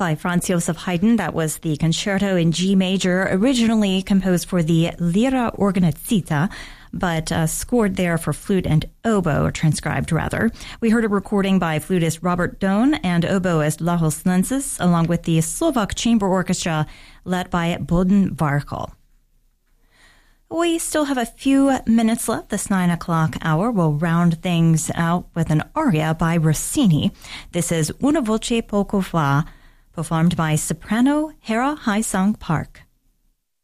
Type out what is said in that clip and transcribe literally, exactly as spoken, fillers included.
by Franz Joseph Haydn. That was the concerto in G major, originally composed for the Lira Organizzata, but uh, scored there for flute and oboe, or transcribed rather. We heard a recording by flutist Robert Dohn and oboist Lajos Lenses, along with the Slovak Chamber Orchestra led by Boden Varkol. We still have a few minutes left. This nine o'clock hour will round things out with an aria by Rossini. This is Una voce poco fa, performed by soprano Hera Haesung Park.